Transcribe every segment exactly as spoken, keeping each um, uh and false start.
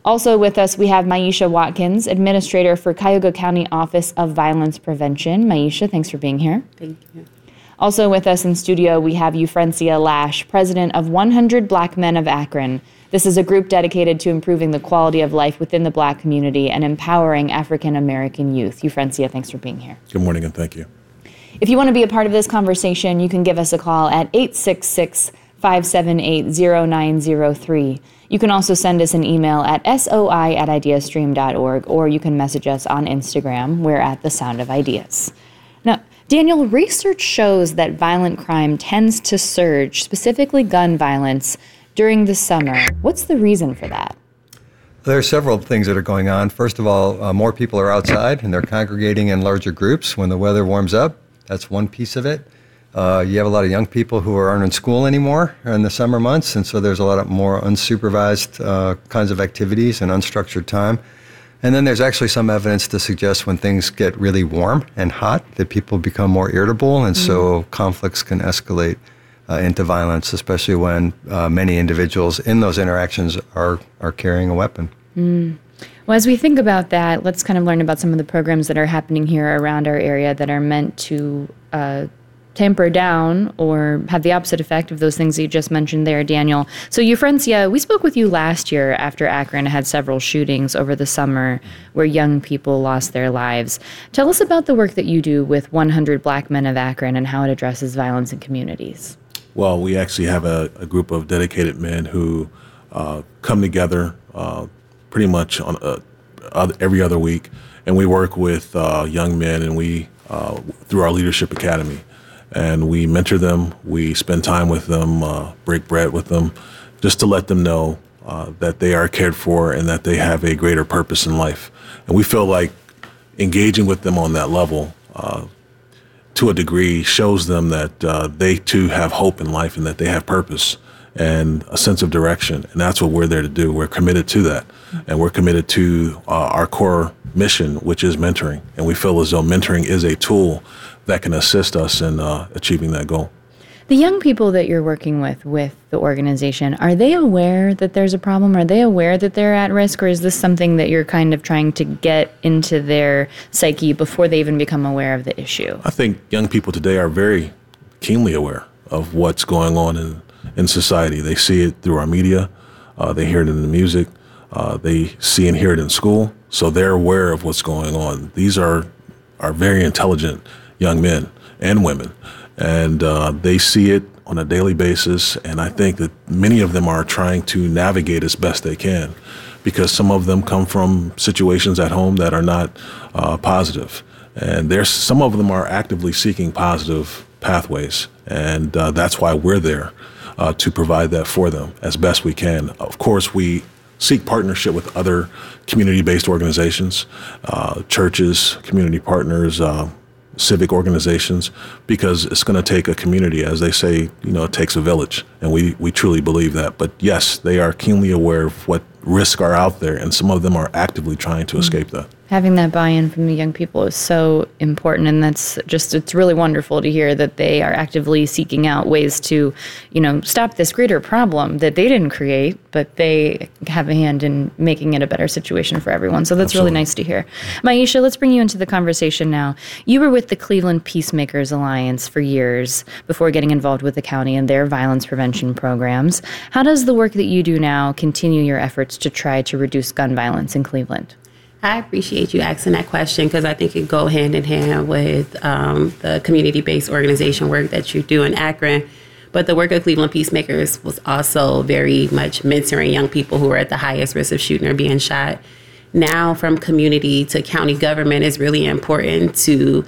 Also with us, we have Maisha Watkins, Administrator for Cuyahoga County Office of Violence Prevention. Maisha, thanks for being here. Thank you. Also with us in studio, we have Euphrencia Lash, President of one hundred Black Men of Akron. This is a group dedicated to improving the quality of life within the Black community and empowering African American youth. Euphrencia, thanks for being here. Good morning and thank you. If you want to be a part of this conversation, you can give us a call at eight six six, five seven eight, zero nine zero three. You can also send us an email at soi at ideastream dot org, or you can message us on Instagram. We're at The Sound of Ideas. Now, Daniel, research shows that violent crime tends to surge, specifically gun violence, during the summer. What's the reason for that? There are several things that are going on. First of all, uh, more people are outside and they're congregating in larger groups when the weather warms up. That's one piece of it. Uh, you have a lot of young people who aren't in school anymore in the summer months, and so there's a lot of more unsupervised uh, kinds of activities and unstructured time. And then there's actually some evidence to suggest when things get really warm and hot that people become more irritable, and mm. so conflicts can escalate uh, into violence, especially when uh, many individuals in those interactions are, are carrying a weapon. Mm. Well, as we think about that, let's kind of learn about some of the programs that are happening here around our area that are meant to uh, tamper down or have the opposite effect of those things that you just mentioned there, Daniel. So, Euphrencia, we spoke with you last year after Akron had several shootings over the summer where young people lost their lives. Tell us about the work that you do with one hundred Black Men of Akron and how it addresses violence in communities. Well, we actually have a, a group of dedicated men who uh, come together uh, pretty much on uh, other, every other week, and we work with uh, young men, and we uh, through our Leadership Academy. And we mentor them, we spend time with them, uh, break bread with them, just to let them know uh, that they are cared for and that they have a greater purpose in life. And we feel like engaging with them on that level, uh, to a degree, shows them that uh, they too have hope in life and that they have purpose and a sense of direction. And that's what we're there to do. We're committed to that. And we're committed to uh, our core mission, which is mentoring. And we feel as though mentoring is a tool that can assist us in uh, achieving that goal. The young people that you're working with, with the organization, are they aware that there's a problem? Are they aware that they're at risk? Or is this something that you're kind of trying to get into their psyche before they even become aware of the issue? I think young people today are very keenly aware of what's going on in, in society. They see it through our media. Uh, they hear it in the music. Uh, they see and hear it in school. So they're aware of what's going on. These are, are very intelligent young men and women, and uh, they see it on a daily basis, and I think that many of them are trying to navigate as best they can, because some of them come from situations at home that are not uh, positive, and there's some of them are actively seeking positive pathways, and uh, that's why we're there uh, to provide that for them as best we can. Of course, we seek partnership with other community-based organizations, uh, churches, community partners, uh, civic organizations, because it's going to take a community. As they say, you know, it takes a village, and we, we truly believe that. But yes, they are keenly aware of what risks are out there, and some of them are actively trying to mm-hmm. escape that. Having that buy-in from the young people is so important, and that's just, it's really wonderful to hear that they are actively seeking out ways to, you know, stop this greater problem that they didn't create, but they have a hand in making it a better situation for everyone. So that's Absolutely. Really nice to hear. Maisha, let's bring you into the conversation now. You were with the Cleveland Peacemakers Alliance for years before getting involved with the county and their violence prevention programs. How does the work that you do now continue your efforts to try to reduce gun violence in Cleveland? I appreciate you asking that question, because I think it go hand in hand with um, the community-based organization work that you do in Akron. But the work of Cleveland Peacemakers was also very much mentoring young people who are at the highest risk of shooting or being shot. Now, from community to county government, is really important to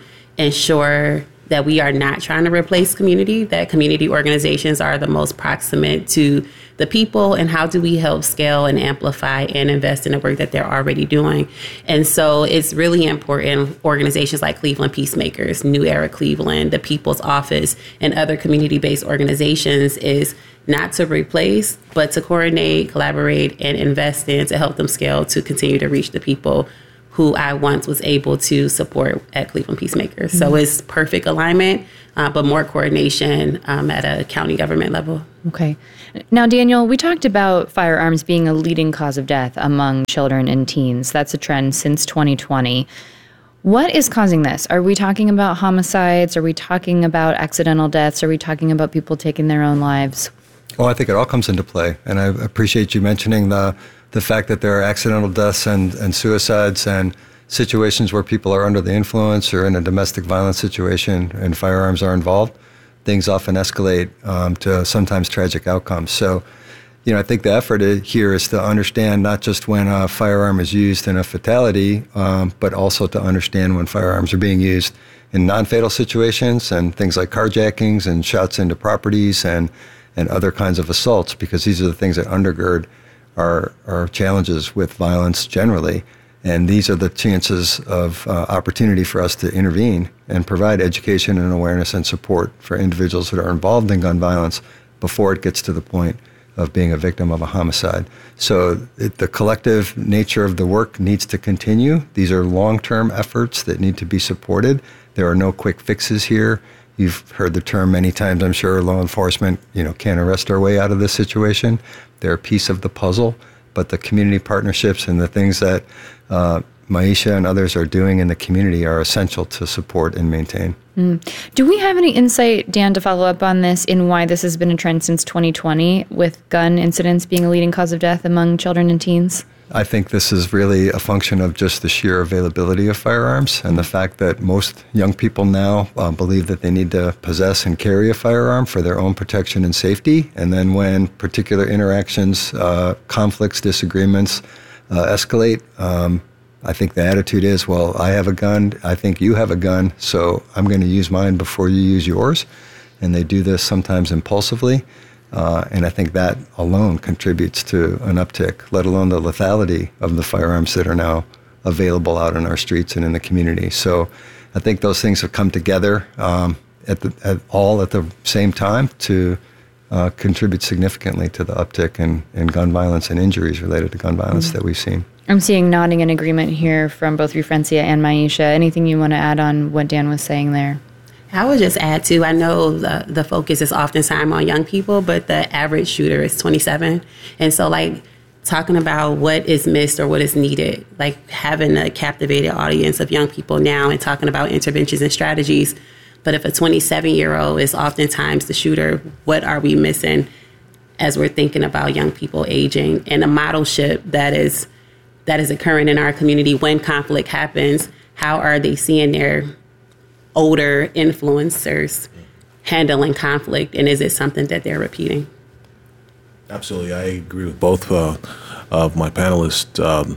ensure that we are not trying to replace community, that community organizations are the most proximate to the people, and how do we help scale and amplify and invest in the work that they're already doing. And so it's really important organizations like Cleveland Peacemakers, New Era Cleveland, the People's Office, and other community-based organizations is not to replace, but to coordinate, collaborate, and invest in to help them scale to continue to reach the people who I once was able to support at Cleveland Peacemakers. Mm-hmm. So it's perfect alignment, uh, but more coordination um, at a county government level. Okay. Now, Daniel, we talked about firearms being a leading cause of death among children and teens. That's a trend since twenty twenty. What is causing this? Are we talking about homicides? Are we talking about accidental deaths? Are we talking about people taking their own lives? Well, I think it all comes into play. And I appreciate you mentioning the the fact that there are accidental deaths and, and suicides and situations where people are under the influence or in a domestic violence situation and firearms are involved. Things often escalate um, to sometimes tragic outcomes. So, you know, I think the effort here is to understand not just when a firearm is used in a fatality, um, but also to understand when firearms are being used in non-fatal situations and things like carjackings and shots into properties and, and other kinds of assaults, because these are the things that undergird our, our challenges with violence generally. And these are the chances of uh, opportunity for us to intervene and provide education and awareness and support for individuals that are involved in gun violence before it gets to the point of being a victim of a homicide. So it, the collective nature of the work needs to continue. These are long-term efforts that need to be supported. There are no quick fixes here. You've heard the term many times, I'm sure, law enforcement, you know, can't arrest our way out of this situation. They're a piece of the puzzle, but the community partnerships and the things that uh, Maisha and others are doing in the community are essential to support and maintain. Mm. Do we have any insight, Dan, to follow up on this in why this has been a trend since twenty twenty with gun incidents being a leading cause of death among children and teens? I think this is really a function of just the sheer availability of firearms and the fact that most young people now uh, believe that they need to possess and carry a firearm for their own protection and safety. And then when particular interactions, uh, conflicts, disagreements uh, escalate, um, I think the attitude is, well, I have a gun, I think you have a gun, so I'm going to use mine before you use yours. And they do this sometimes impulsively. Uh, and I think that alone contributes to an uptick, let alone the lethality of the firearms that are now available out in our streets and in the community. So I think those things have come together um, at the, at all at the same time to uh, contribute significantly to the uptick in, in gun violence and injuries related to gun violence mm-hmm. that we've seen. I'm seeing nodding in agreement here from both Refrencia and Maisha. Anything you want to add on what Dan was saying there? I would just add to, I know the, the focus is oftentimes on young people, but the average shooter is twenty-seven. And so like talking about what is missed or what is needed, like having a captivated audience of young people now and talking about interventions and strategies. But if a twenty-seven-year-old is oftentimes the shooter, what are we missing as we're thinking about young people aging and a modelship that is that is occurring in our community when conflict happens? How are they seeing their older influencers handling conflict, and is it something that they're repeating? Absolutely. I agree with both uh, of my panelists. Um,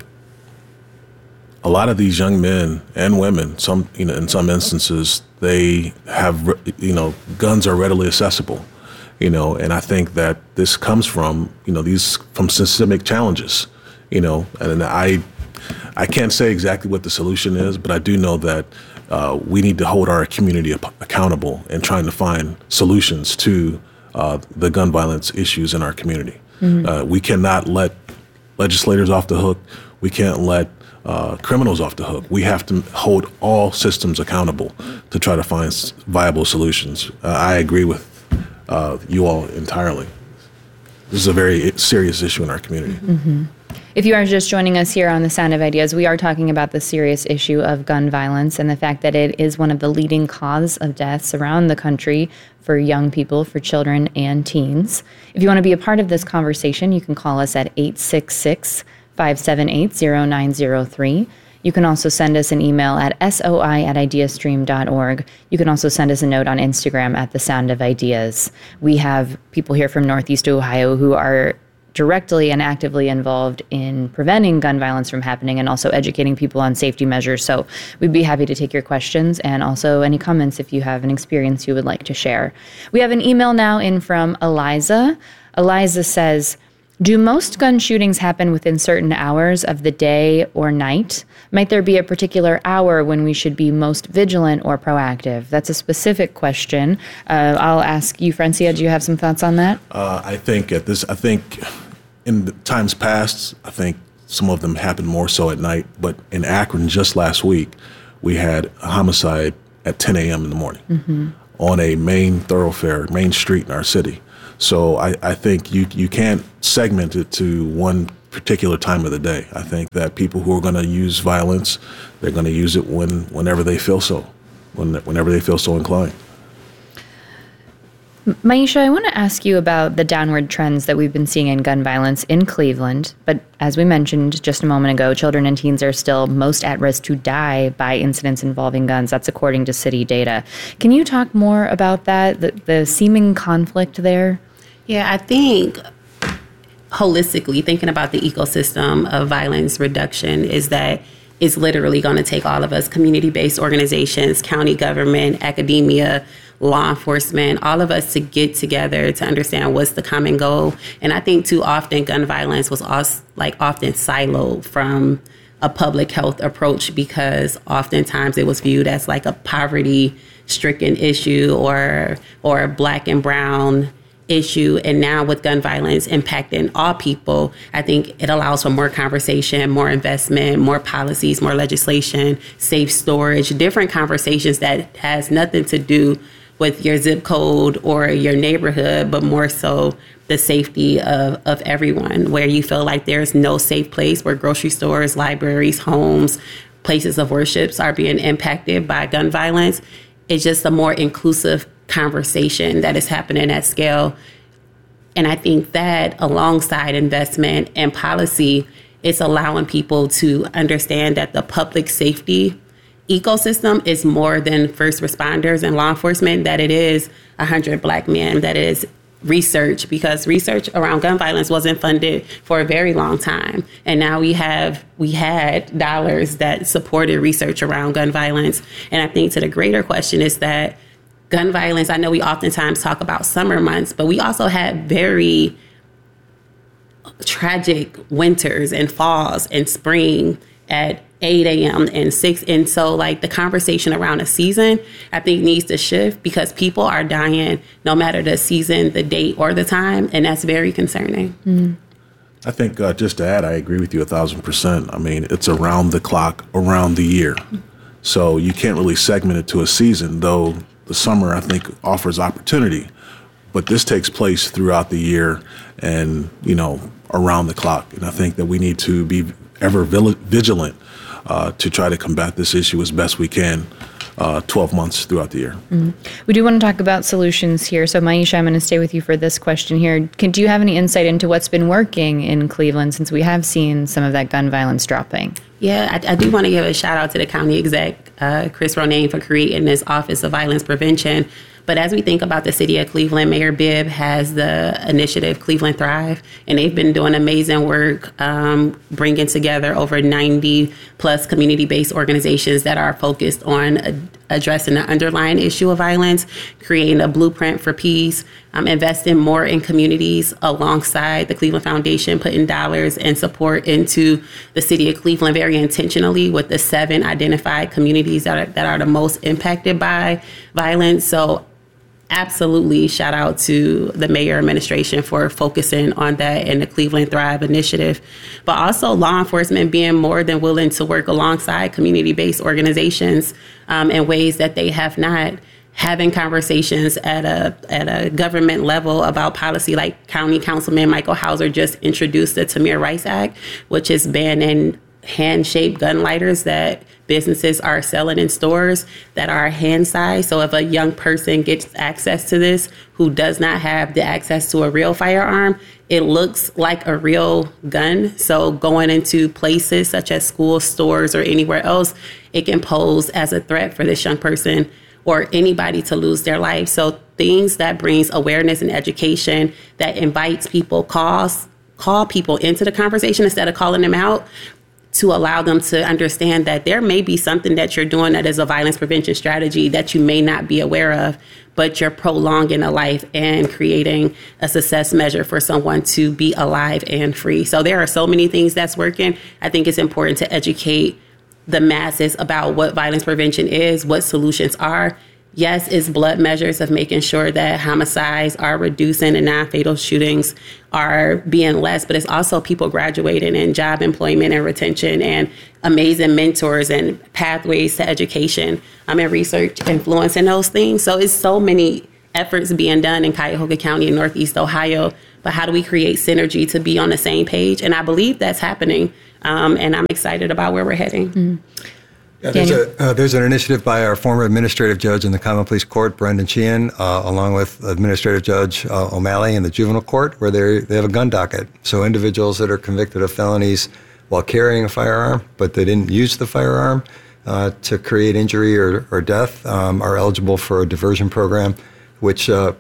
a lot of these young men and women, some, you know, in some instances, they have, you know, guns are readily accessible, you know, and I think that this comes from, you know, these from systemic challenges, you know, and I, I can't say exactly what the solution is, but I do know that Uh, we need to hold our community ap- accountable and trying to find solutions to uh, the gun violence issues in our community. Mm-hmm. Uh, we cannot let legislators off the hook. We can't let uh, criminals off the hook. We have to hold all systems accountable to try to find s- viable solutions. Uh, I agree with uh, you all entirely. This is a very serious issue in our community. Mm-hmm. If you are just joining us here on The Sound of Ideas, we are talking about the serious issue of gun violence and the fact that it is one of the leading causes of deaths around the country for young people, for children and teens. If you want to be a part of this conversation, you can call us at eight six six, five seven eight, zero nine zero three. You can also send us an email at soi at ideastream dot org. You can also send us a note on Instagram at The Sound of Ideas. We have people here from Northeast Ohio who are directly and actively involved in preventing gun violence from happening and also educating people on safety measures. So we'd be happy to take your questions and also any comments if you have an experience you would like to share. We have an email now in from Eliza. Eliza says, do most gun shootings happen within certain hours of the day or night? Might there be a particular hour when we should be most vigilant or proactive? That's a specific question. Uh, I'll ask you, Francia, do you have some thoughts on that? Uh, I think at this, I think in the times past, I think some of them happen more so at night. But in Akron, just last week, we had a homicide at ten a.m. in the morning mm-hmm. on a main thoroughfare, main street in our city. So I, I think you you can't segment it to one particular time of the day. I think that people who are going to use violence, they're going to use it when whenever they feel so, when, whenever they feel so inclined. Myisha, I want to ask you about the downward trends that we've been seeing in gun violence in Cleveland. But as we mentioned just a moment ago, children and teens are still most at risk to die by incidents involving guns. That's according to city data. Can you talk more about that, the, the seeming conflict there? Yeah, I think holistically, thinking about the ecosystem of violence reduction is that it's literally going to take all of us, community-based organizations, county government, academia, law enforcement, all of us to get together to understand what's the common goal. And I think too often gun violence was also, like often siloed from a public health approach because oftentimes it was viewed as like a poverty-stricken issue or or black and brown issue. And now with gun violence impacting all people, I think it allows for more conversation, more investment, more policies, more legislation, safe storage, different conversations that has nothing to do with your zip code or your neighborhood, but more so the safety of, of everyone, where you feel like there's no safe place, where grocery stores, libraries, homes, places of worships are being impacted by gun violence. It's just a more inclusive conversation that is happening at scale. And I think that alongside investment and policy, it's allowing people to understand that the public safety ecosystem is more than first responders and law enforcement, that it is one hundred black men, that it is research, because research around gun violence wasn't funded for a very long time. And now we have, we had dollars that supported research around gun violence. And I think to the greater question is that gun violence, I know we oftentimes talk about summer months, but we also had very tragic winters and falls and spring at eight a.m. and six. And so like the conversation around a season, I think needs to shift because people are dying no matter the season, the date, or the time. And that's very concerning. Mm-hmm. I think uh, just to add, I agree with you a thousand percent. I mean, it's around the clock, around the year. So you can't really segment it to a season, though the summer, I think, offers opportunity. But this takes place throughout the year and, you know, around the clock. And I think that we need to be ever vigilant uh, to try to combat this issue as best we can uh, twelve months throughout the year. Mm-hmm. We do want to talk about solutions here. So, Myisha, I'm going to stay with you for this question here. Can, do you have any insight into what's been working in Cleveland since we have seen some of that gun violence dropping? Yeah, I, I do want to give a shout out to the county exec, uh, Chris Ronayne, for creating this Office of Violence Prevention. But as we think about the city of Cleveland, Mayor Bibb has the initiative Cleveland Thrive, and they've been doing amazing work, um, bringing together over ninety plus community-based organizations that are focused on uh, addressing the underlying issue of violence, creating a blueprint for peace, um, investing more in communities alongside the Cleveland Foundation, putting dollars and support into the city of Cleveland very intentionally with the seven identified communities that are, that are the most impacted by violence. So absolutely shout out to the mayor administration for focusing on that and the Cleveland Thrive initiative, but also law enforcement being more than willing to work alongside community-based organizations um, in ways that they have not, having conversations at a at a government level about policy, like County Councilman Michael Hauser just introduced the Tamir Rice Act, which is banning hand-shaped gun lighters that businesses are selling in stores that are hand size. So if a young person gets access to this who does not have the access to a real firearm, it looks like a real gun. So going into places such as schools, stores, or anywhere else, it can pose as a threat for this young person or anybody to lose their life. So things that brings awareness and education, that invites people, calls, call people into the conversation instead of calling them out, to allow them to understand that there may be something that you're doing that is a violence prevention strategy that you may not be aware of, but you're prolonging a life and creating a success measure for someone to be alive and free. So there are so many things that's working. I think it's important to educate the masses about what violence prevention is, what solutions are, yes, it's blood measures of making sure that homicides are reducing and non-fatal shootings are being less, but it's also people graduating and job employment and retention and amazing mentors and pathways to education um, and research influencing those things. So it's so many efforts being done in Cuyahoga County in Northeast Ohio, but how do we create synergy to be on the same page? And I believe that's happening, um, and I'm excited about where we're heading. Mm-hmm. Yeah, there's, a, uh, there's an initiative by our former administrative judge in the Common Pleas Court, Brendan Sheehan, uh, along with Administrative Judge uh, O'Malley in the Juvenile Court, where they they have a gun docket. So individuals that are convicted of felonies while carrying a firearm, but they didn't use the firearm uh, to create injury or, or death, um, are eligible for a diversion program, which uh,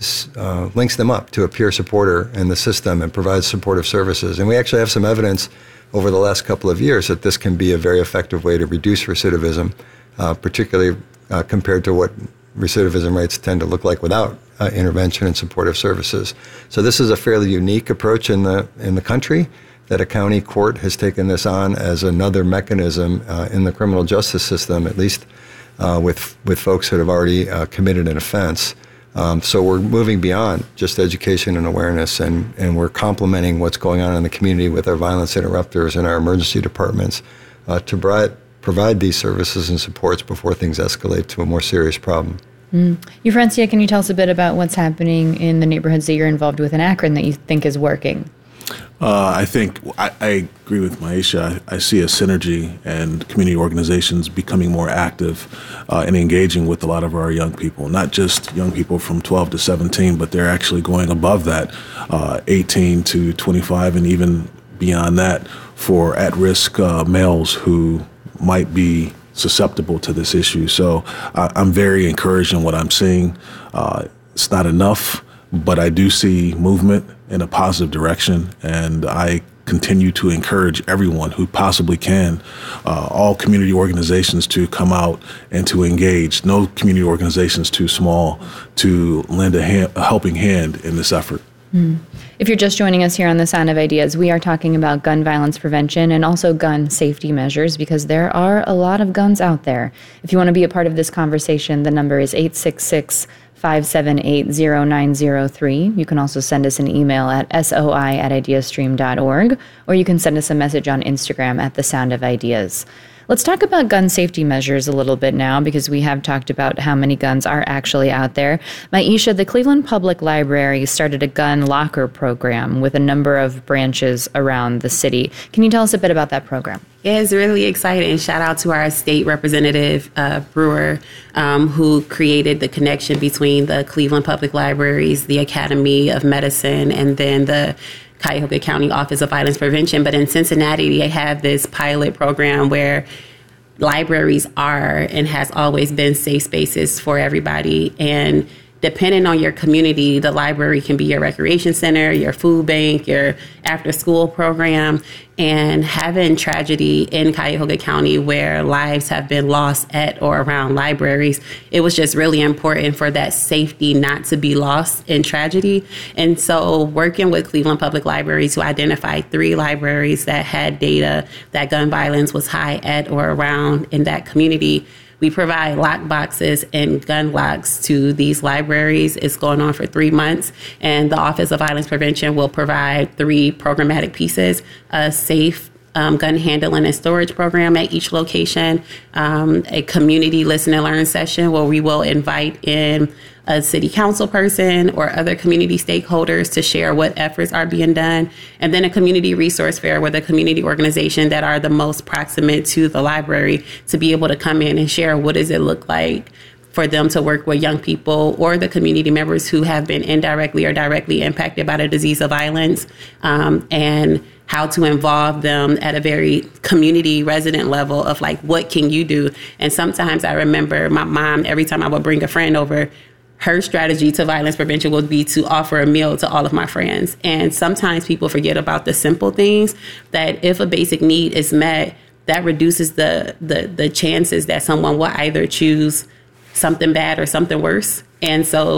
uh, links them up to a peer supporter in the system and provides supportive services. And we actually have some evidence over the last couple of years that this can be a very effective way to reduce recidivism, uh, particularly uh, compared to what recidivism rates tend to look like without uh, intervention and supportive services. So this is a fairly unique approach in the in the country, that a county court has taken this on as another mechanism uh, in the criminal justice system, at least uh, with with folks that have already uh, committed an offense. Um, so we're moving beyond just education and awareness, and, and we're complementing what's going on in the community with our violence interrupters and our emergency departments uh, to provide, provide these services and supports before things escalate to a more serious problem. Mm. Eufrancia, can you tell us a bit about what's happening in the neighborhoods that you're involved with in Akron that you think is working? Uh, I think I, I agree with Maisha. I, I see a synergy and community organizations becoming more active uh, and engaging with a lot of our young people, not just young people from twelve to seventeen, but they're actually going above that, uh, eighteen to twenty-five, and even beyond that for at-risk uh, males who might be susceptible to this issue. So uh, I'm very encouraged in what I'm seeing. Uh, it's not enough, but I do see movement in a positive direction, and I continue to encourage everyone who possibly can, uh, all community organizations, to come out and to engage. No community organization is too small to lend a, hand, a helping hand in this effort. Mm. If you're just joining us here on The Sound of Ideas, we are talking about gun violence prevention and also gun safety measures, because there are a lot of guns out there. If you want to be a part of this conversation, the number is eight six six, five seven eight, zero nine zero three. You can also send us an email at soi at ideastream dot org, or you can send us a message on Instagram at The Sound of Ideas. Let's talk about gun safety measures a little bit now, because we have talked about how many guns are actually out there. Maisha, the Cleveland Public Library started a gun locker program with a number of branches around the city. Can you tell us a bit about that program? Yeah, it's really exciting. Shout out to our state representative, uh, Brewer, um, who created the connection between the Cleveland Public Libraries, the Academy of Medicine, and then the Cuyahoga County Office of Violence Prevention. But in Cincinnati, they have this pilot program where libraries are and has always been safe spaces for everybody. And depending on your community, the library can be your recreation center, your food bank, your after-school program. And having tragedy in Cuyahoga County where lives have been lost at or around libraries, it was just really important for that safety not to be lost in tragedy. And so working with Cleveland Public Libraries to identify three libraries that had data that gun violence was high at or around in that community, we provide lock boxes and gun locks to these libraries. It's going on for three months. And the Office of Violence Prevention will provide three programmatic pieces: a safe um, gun handling and storage program at each location, um, a community listen and learn session where we will invite in a city council person or other community stakeholders to share what efforts are being done, and then a community resource fair with a community organization that are the most proximate to the library to be able to come in and share what does it look like for them to work with young people or the community members who have been indirectly or directly impacted by the disease of violence, um, and how to involve them at a very community resident level of like, what can you do? And sometimes I remember my mom, every time I would bring a friend over, her strategy to violence prevention would be to offer a meal to all of my friends. And sometimes people forget about the simple things, that if a basic need is met, that reduces the the, the chances that someone will either choose something bad or something worse. And so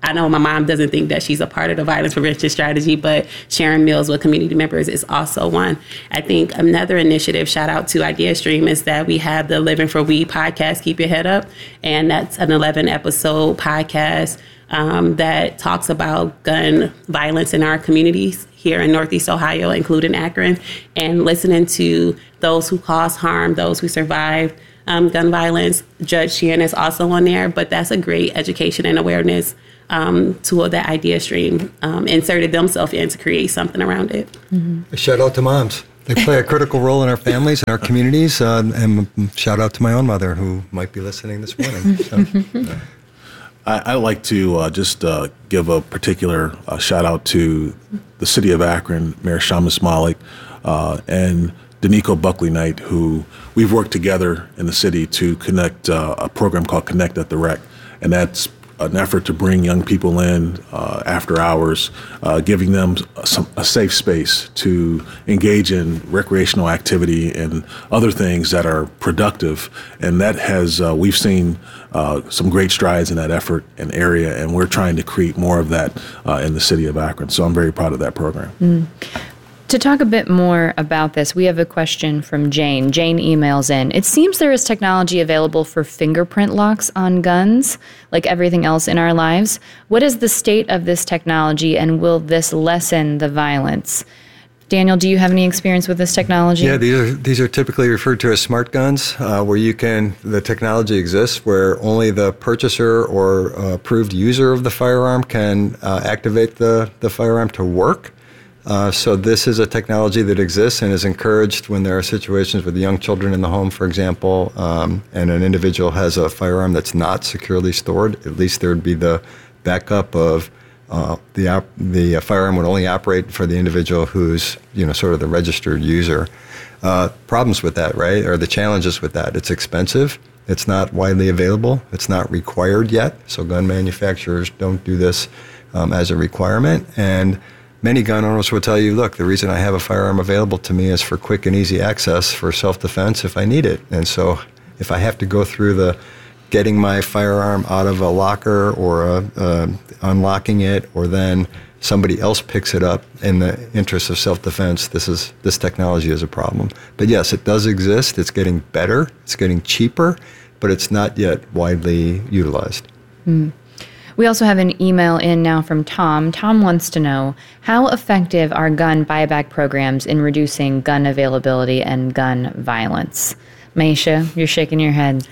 I know my mom doesn't think that she's a part of the violence prevention strategy, but sharing meals with community members is also one. I think another initiative, shout out to IdeaStream, is that we have the Living for We podcast, Keep Your Head Up. And that's an eleven episode podcast um, that talks about gun violence in our communities here in Northeast Ohio, including Akron, and listening to those who cause harm, those who survived um, gun violence. Judge Sheehan is also on there, but that's a great education and awareness Um, tool that IdeaStream um, inserted themselves in to create something around it. Mm-hmm. A shout out to moms. They play a critical role in our families and our communities. Uh, and shout out to my own mother, who might be listening this morning. So, uh. I, I like to uh, just uh, give a particular uh, shout out to the city of Akron, Mayor Shamus Malik, uh, and Danico Buckley Knight, who we've worked together in the city to connect uh, a program called Connect at the Rec. And that's an effort to bring young people in uh, after hours, uh, giving them some, a safe space to engage in recreational activity and other things that are productive. And that has, uh, we've seen uh, some great strides in that effort and area, and we're trying to create more of that uh, in the city of Akron. So I'm very proud of that program. Mm. To talk a bit more about this, we have a question from Jane. Jane emails in, it seems there is technology available for fingerprint locks on guns, like everything else in our lives. What is the state of this technology, and will this lessen the violence? Daniel, do you have any experience with this technology? Yeah, these are, these are typically referred to as smart guns, uh, where you can, the technology exists where only the purchaser or uh, approved user of the firearm can uh, activate the, the firearm to work. Uh, so this is a technology that exists and is encouraged when there are situations with young children in the home, for example, um, and an individual has a firearm that's not securely stored. At least there would be the backup of uh, the op- the uh, firearm would only operate for the individual who's, you know, sort of the registered user. Uh, problems with that, right, or the challenges with that. It's expensive. It's not widely available. It's not required yet. So gun manufacturers don't do this um, as a requirement. And many gun owners will tell you, look, the reason I have a firearm available to me is for quick and easy access for self-defense if I need it. And so if I have to go through the getting my firearm out of a locker or a, uh, unlocking it, or then somebody else picks it up in the interest of self-defense, this is this technology is a problem. But yes, it does exist. It's getting better. It's getting cheaper, but it's not yet widely utilized. Mm. We also have an email in now from Tom. Tom wants to know, how effective are gun buyback programs in reducing gun availability and gun violence? Maisha, you're shaking your head.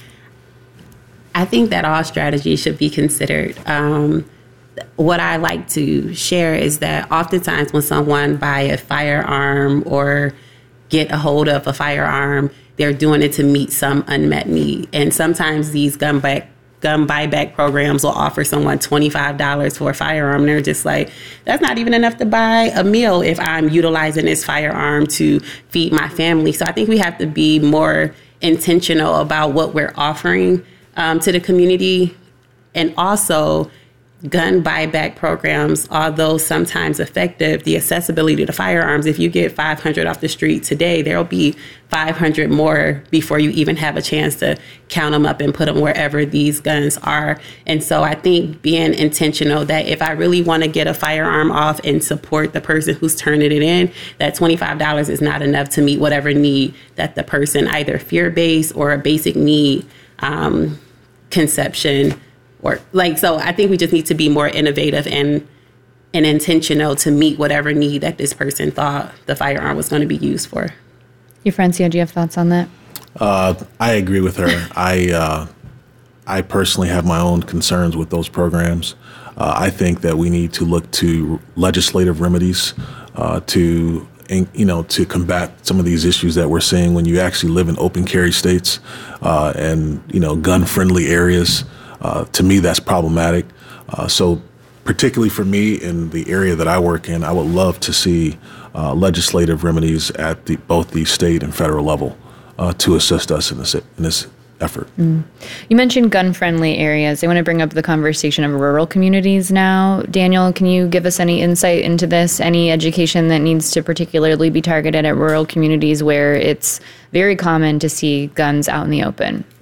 I think that all strategies should be considered. Um, what I like to share is that oftentimes when someone buy a firearm or get a hold of a firearm, they're doing it to meet some unmet need. And sometimes these gun back gun buyback programs will offer someone twenty-five dollars for a firearm. They're just like, that's not even enough to buy a meal if I'm utilizing this firearm to feed my family. So I think we have to be more intentional about what we're offering um, to the community. And also, gun buyback programs, although sometimes effective, the accessibility to firearms, if you get five hundred off the street today, there'll be five hundred more before you even have a chance to count them up and put them wherever these guns are. And so I think being intentional that if I really want to get a firearm off and support the person who's turning it in, that twenty-five dollars is not enough to meet whatever need that the person, either fear-based or a basic need, um, conception, or like, so I think we just need to be more innovative and and intentional to meet whatever need that this person thought the firearm was going to be used for. You, Francia, do you have thoughts on that? Uh, I agree with her. I uh, I personally have my own concerns with those programs. Uh, I think that we need to look to legislative remedies uh, to you know to combat some of these issues that we're seeing when you actually live in open carry states uh, and you know gun-friendly areas. Uh, to me, that's problematic. Uh, so particularly for me in the area that I work in, I would love to see uh, legislative remedies at the, both the state and federal level uh, to assist us in this, in this effort. Mm. You mentioned gun-friendly areas. I want to bring up the conversation of rural communities now. Daniel, can you give us any insight into this? Any education that needs to particularly be targeted at rural communities where it's very common to see guns out in the open?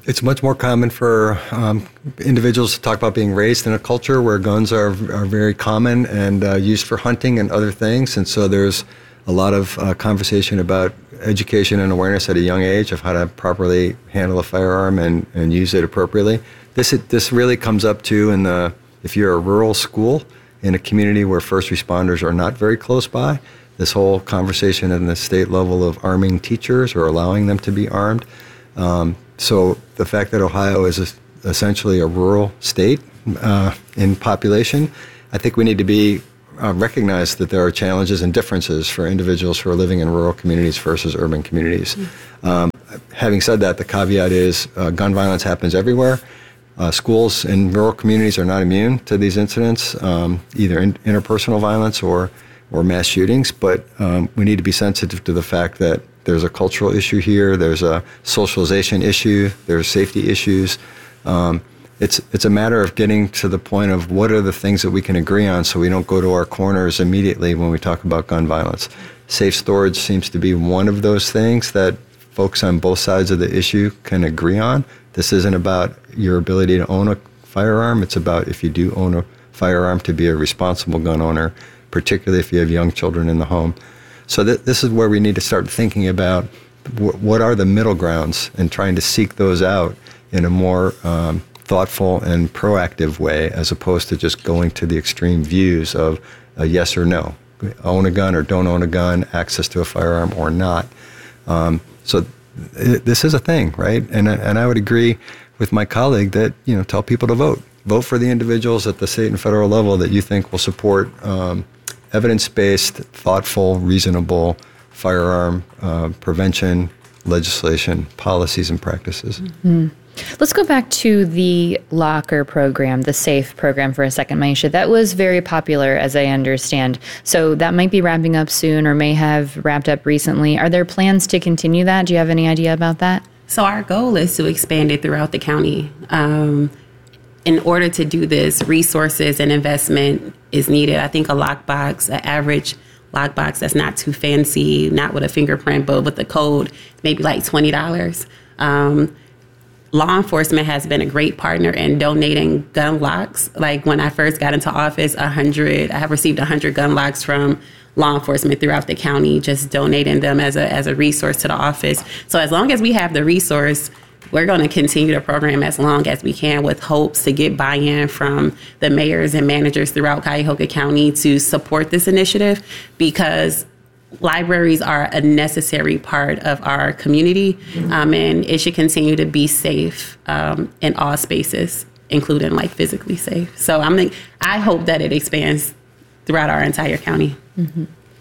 it's much more common for um, individuals to talk about being raised in a culture where guns are are very common and uh, used for hunting and other things, and so there's a lot of uh, conversation about education and awareness at a young age of how to properly handle a firearm and, and use it appropriately. This this really comes up too in the if you're a rural school in a community where first responders are not very close by. This whole conversation at the state level of arming teachers or allowing them to be armed. Um, so the fact that Ohio is a, essentially a rural state uh, in population, I think we need to be uh, recognize that there are challenges and differences for individuals who are living in rural communities versus urban communities. Mm-hmm. Um, having said that, the caveat is uh, gun violence happens everywhere. Uh, schools in rural communities are not immune to these incidents, um, either in, interpersonal violence or or mass shootings, but um, we need to be sensitive to the fact that there's a cultural issue here, there's a socialization issue, there's safety issues. Um, it's it's a matter of getting to the point of what are the things that we can agree on so we don't go to our corners immediately when we talk about gun violence. Safe storage seems to be one of those things that folks on both sides of the issue can agree on. This isn't about your ability to own a firearm, it's about if you do own a firearm to be a responsible gun owner, particularly if you have young children in the home. So th- this is where we need to start thinking about w- what are the middle grounds and trying to seek those out in a more um, thoughtful and proactive way, as opposed to just going to the extreme views of a yes or no, own a gun or don't own a gun, access to a firearm or not. Um, so th- this is a thing, right? And and I would agree with my colleague that, you know, tell people to vote. Vote for the individuals at the state and federal level that you think will support um, evidence-based, thoughtful, reasonable firearm uh, prevention legislation, policies, and practices. Mm-hmm. Let's go back to the Locker program, the SAFE program for a second, Maisha. That was very popular, as I understand. So that might be wrapping up soon or may have wrapped up recently. Are there plans to continue that? Do you have any idea about that? So our goal is to expand it throughout the county. Um, in order to do this, resources and investment is needed. I think a lockbox, an average lockbox that's not too fancy, not with a fingerprint, but with the code, maybe like twenty dollars. Um, law enforcement has been a great partner in donating gun locks. Like when I first got into office, one hundred, I have received one hundred gun locks from law enforcement throughout the county, just donating them as a as a resource to the office. So as long as we have the resource, we're going to continue the program as long as we can, with hopes to get buy-in from the mayors and managers throughout Cuyahoga County to support this initiative, because libraries are a necessary part of our community, um, and it should continue to be safe um, in all spaces, including like physically safe. So I'm, I hope that it expands throughout our entire county. Mm-hmm.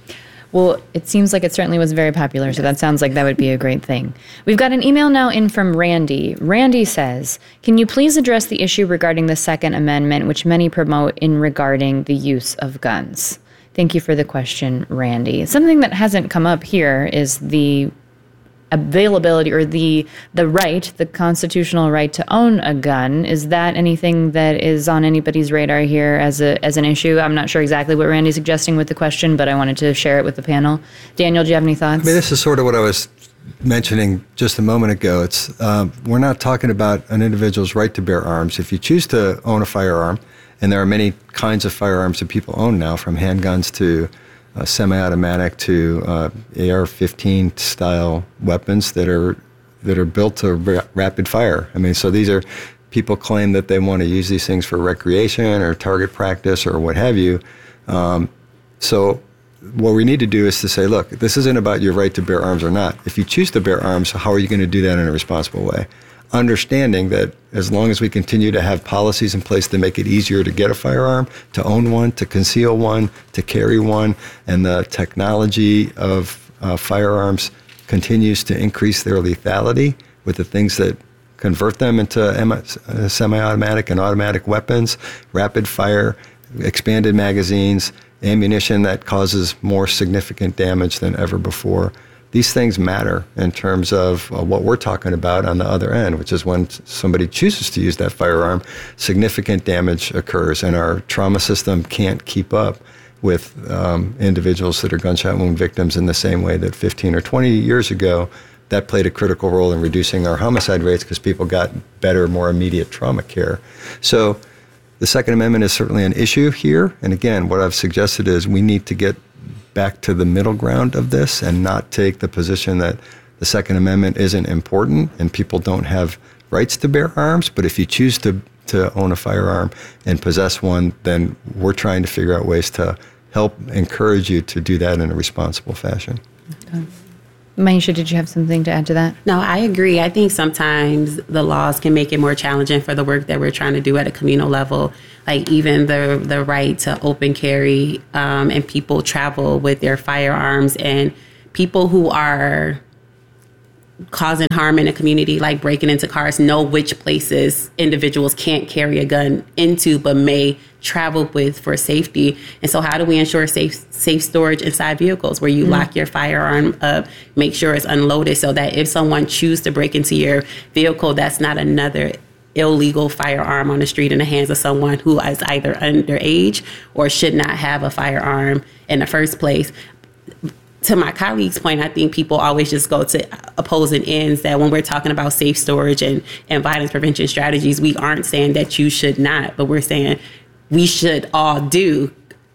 Well, it seems like it certainly was very popular, so that sounds like that would be a great thing. We've got an email now in from Randy. Randy says, can you please address the issue regarding the Second Amendment, which many promote in regarding the use of guns? Thank you for the question, Randy. Something that hasn't come up here is the availability or the the right, the constitutional right to own a gun. Is that anything that is on anybody's radar here as a as an issue? I'm not sure exactly what Randy's suggesting with the question, but I wanted to share it with the panel. Daniel, do you have any thoughts? I mean, this is sort of what I was mentioning just a moment ago. It's um, we're not talking about an individual's right to bear arms. If you choose to own a firearm, and there are many kinds of firearms that people own now, from handguns to Uh, semi-automatic to uh, A R fifteen style weapons that are that are built to ra- rapid fire. I mean, so these are people claim that they want to use these things for recreation or target practice or what have you. Um, so what we need to do is to say, look, this isn't about your right to bear arms or not. If you choose to bear arms, how are you going to do that in a responsible way? Understanding that as long as we continue to have policies in place to make it easier to get a firearm, to own one, to conceal one, to carry one, and the technology of uh, firearms continues to increase their lethality with the things that convert them into uh, semi-automatic and automatic weapons, rapid fire, expanded magazines, ammunition that causes more significant damage than ever before. These things matter in terms of uh, what we're talking about on the other end, which is when somebody chooses to use that firearm, significant damage occurs, and our trauma system can't keep up with um, individuals that are gunshot wound victims in the same way that fifteen or twenty years ago that played a critical role in reducing our homicide rates because people got better, more immediate trauma care. So the Second Amendment is certainly an issue here. And again, what I've suggested is we need to get back to the middle ground of this and not take the position that the Second Amendment isn't important and people don't have rights to bear arms. But if you choose to, to own a firearm and possess one, then we're trying to figure out ways to help encourage you to do that in a responsible fashion. Okay. Maisha, did you have something to add to that? No, I agree. I think sometimes the laws can make it more challenging for the work that we're trying to do at a communal level. Like even the the right to open carry um, and people travel with their firearms, and people who are causing harm in a community, like breaking into cars, know which places individuals can't carry a gun into but may travel with for safety. And so how do we ensure safe safe storage inside vehicles where you mm-hmm. lock your firearm up, make sure it's unloaded so that if someone chooses to break into your vehicle, that's not another illegal firearm on the street in the hands of someone who is either underage or should not have a firearm in the first place. To my colleague's point, I think people always just go to opposing ends, that when we're talking about safe storage and, and violence prevention strategies, we aren't saying that you should not, but we're saying we should all do